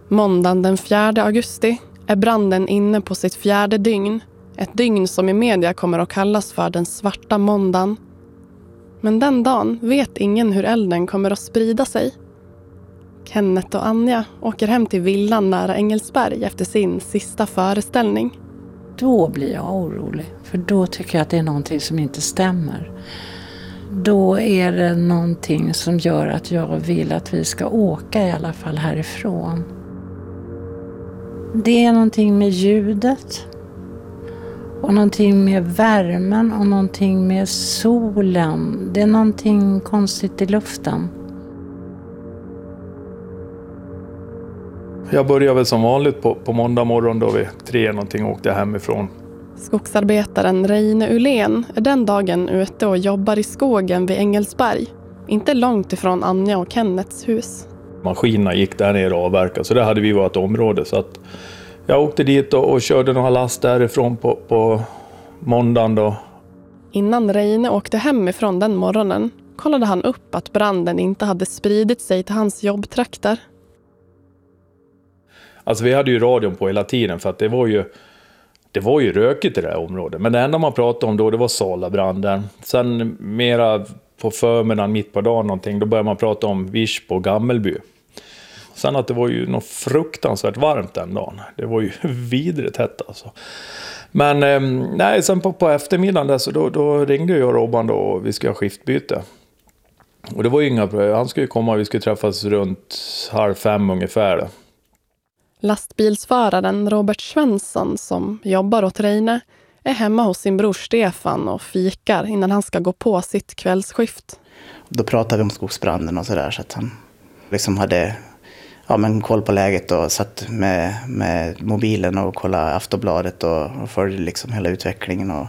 Måndagen den 4 augusti är branden inne på sitt 4:e dygn. Ett dygn som i media kommer att kallas för den svarta måndagen. Men den dagen vet ingen hur elden kommer att sprida sig. Kenneth och Anja åker hem till villan nära Engelsberg efter sin sista föreställning. Då blir jag orolig, för då tycker jag att det är någonting som inte stämmer. Då är det någonting som gör att jag vill att vi ska åka i alla fall härifrån. Det är någonting med ljudet och någonting med värmen och någonting med solen. Det är någonting konstigt i luften. Jag började väl som vanligt på måndag morgon då vid 3 någonting åkte jag hemifrån. Skogsarbetaren Reine Ulén är den dagen ute och jobbar i skogen vid Engelsberg. Inte långt ifrån Anja och Kennets hus. Maskinerna gick där ner och avverkade, så det hade vi vårt område. Så att jag åkte dit och körde några last därifrån på måndagen då. Innan Reine åkte hemifrån den morgonen kollade han upp att branden inte hade spridit sig till hans jobbtrakter. Alltså vi hade ju radion på hela tiden för att det var ju rökigt i det här området. Men det enda man pratade om då, det var Salabranden. Sen mera på förmiddagen, mitt på dagen någonting, då började man prata om Virsbo och Gammelby. Sen att det var ju något fruktansvärt varmt den dagen. Det var ju vidrigt hett alltså. Men nej, sen på eftermiddagen där, så då ringde jag Robban då och vi skulle ha skiftbyte. Och det var ju han skulle komma, vi skulle träffas runt 4:30 ungefär. Lastbilsföraren Robert Svensson som jobbar åt Reine är hemma hos sin bror Stefan och fikar innan han ska gå på sitt kvällsskift. Då pratade vi om skogsbranden och sådär, så att han liksom hade koll på läget och satt med mobilen och kollade Aftonbladet och följde liksom hela utvecklingen.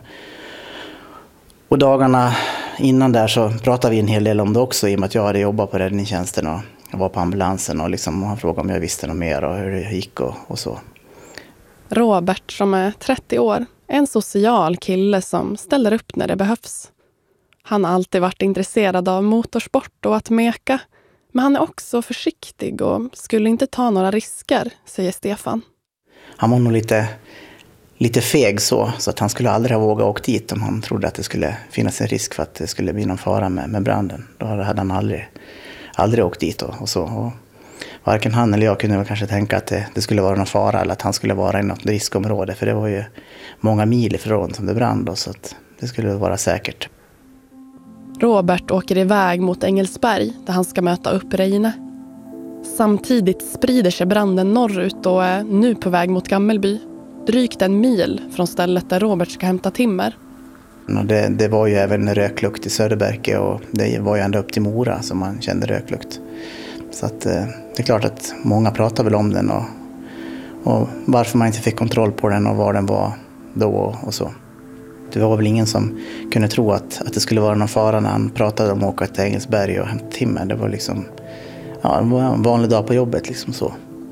Och dagarna innan där så pratade vi en hel del om det också, i och med att jag hade jobbat på räddningstjänsten och jag var på ambulansen och han frågade om jag visste något mer och hur det gick och så. Robert, som är 30 år, är en social kille som ställer upp när det behövs. Han har alltid varit intresserad av motorsport och att meka, men han är också försiktig och skulle inte ta några risker, säger Stefan. Han var nog lite feg så att han skulle aldrig ha vågat åka dit om han trodde att det skulle finnas en risk för att det skulle bli någon fara med branden. Då hade han aldrig åkt dit och så. Och varken han eller jag kunde väl kanske tänka att det skulle vara någon fara eller att han skulle vara i något riskområde. För det var ju många mil ifrån som det brann då, så att det skulle vara säkert. Robert åker iväg mot Engelsberg där han ska möta upp Reine. Samtidigt sprider sig branden norrut och är nu på väg mot Gammelby. Drygt 1 mil från stället där Robert ska hämta timmer. Det var ju även röklukt i Söderberge och det var ju ända upp till Mora som man kände röklukt. Så att det är klart att många pratar väl om den och varför man inte fick kontroll på den och var den var då och så. Det var väl ingen som kunde tro att det skulle vara någon fara när han pratade om att åka till Engelsberg och hämta timmer. Det var liksom det var en vanlig dag på jobbet liksom så.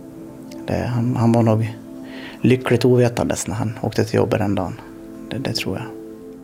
Han var nog lyckligt ovetandes när han åkte till jobbet den dagen. Det tror jag.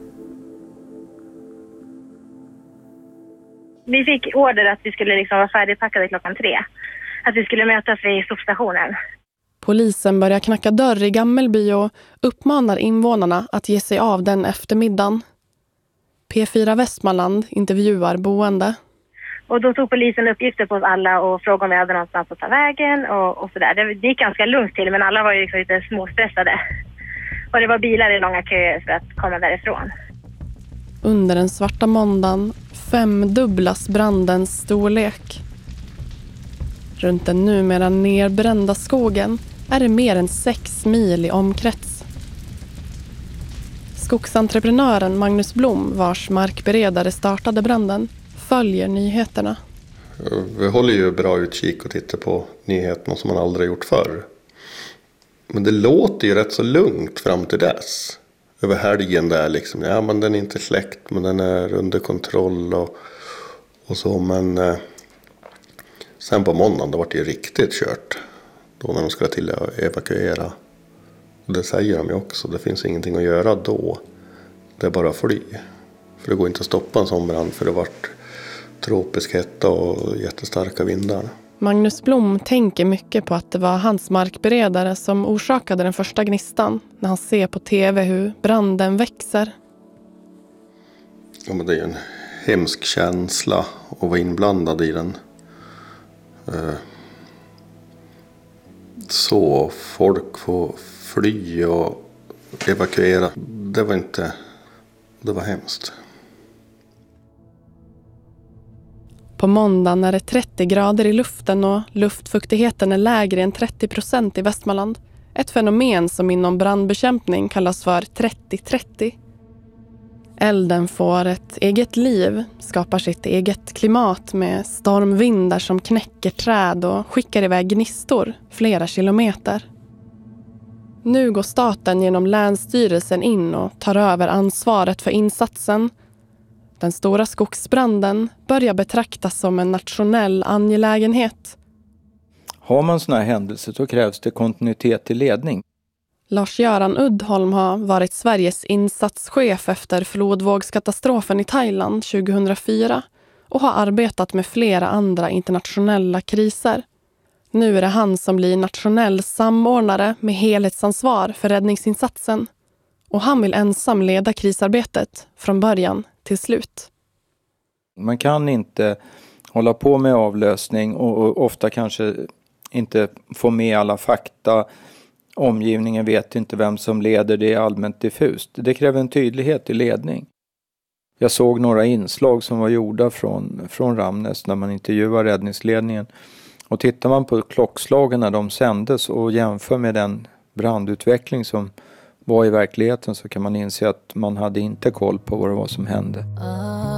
Vi fick order att vi skulle liksom vara färdigpackade 3:00. Att vi skulle mötas vid stoppstationen. Polisen börjar knacka dörr i Gammelby och uppmanar invånarna att ge sig av den eftermiddagen. P4 Västmanland intervjuar boende. Och då tog polisen uppgifter på oss alla och frågade om vi hade någonstans att ta vägen och sådär. Det gick ganska lugnt till, men alla var ju lite småstressade. Och det var bilar i långa köer för att komma därifrån. Under den svarta måndagen 5-dubblas brandens storlek. Runt den numera nerbrända skogen är det mer än 6 mil i omkrets. Skogsentreprenören Magnus Blom, vars markberedare startade branden, följer nyheterna. Vi håller ju bra utkik och tittar på nyheterna som man aldrig gjort förr. Men det låter ju rätt så lugnt fram till dess. Över helgen där liksom. Ja, men den är inte släckt, men den är under kontroll och så. Men sen på måndagen, då var det ju riktigt kört. Då när de skulle till att evakuera. Och det säger de ju också. Det finns ingenting att göra då. Det är bara att fly. För det går inte att stoppa en sån brand. För det har varit tropisk hetta och jättestarka vindar. Magnus Blom tänker mycket på att det var hans markberedare som orsakade den första gnistan när han ser på tv hur branden växer. Ja, men det är ju en hemsk känsla att vara inblandad i den. Så folk får fly och evakuera. Det var hemskt. På måndagen är det 30 grader i luften och luftfuktigheten är lägre än 30% i Västmanland. Ett fenomen som inom brandbekämpning kallas för 30-30. Elden får ett eget liv, skapar sitt eget klimat med stormvindar som knäcker träd och skickar iväg gnistor flera kilometer. Nu går staten genom Länsstyrelsen in och tar över ansvaret för insatsen. Den stora skogsbranden börjar betraktas som en nationell angelägenhet. Har man såna här händelser så krävs det kontinuitet i ledning. Lars-Göran Uddholm har varit Sveriges insatschef efter flodvågskatastrofen i Thailand 2004 och har arbetat med flera andra internationella kriser. Nu är det han som blir nationell samordnare med helhetsansvar för räddningsinsatsen. Och han vill ensam leda krisarbetet från början till slut. Man kan inte hålla på med avlösning och ofta kanske inte få med alla fakta. Omgivningen vet inte vem som leder, det är allmänt diffust. Det kräver en tydlighet i ledning. Jag såg några inslag som var gjorda från Ramnäs när man intervjuar räddningsledningen. Och tittar man på klockslagen när de sändes och jämför med den brandutveckling som var i verkligheten så kan man inse att man hade inte koll på vad det var som hände.